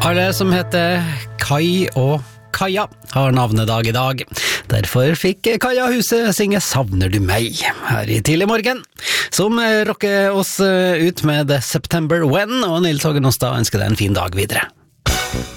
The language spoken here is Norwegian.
Paret som heter Kai og Kaja har navnedag i dag. Derfor fikk Kaja Huset synge Savner du meg her i tidlig morgen, som rocker oss ut med The September When, og Nils Hågen Ostad ønsker deg en fin dag videre.